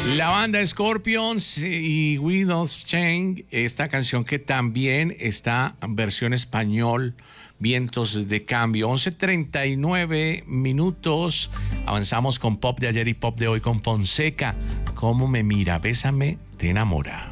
La banda Scorpions y We Don't Change, esta canción que también está en versión español, Vientos de Cambio. 11:39 minutos. Avanzamos con pop de ayer y pop de hoy con Fonseca. ¿Cómo me mira? Bésame, te enamora.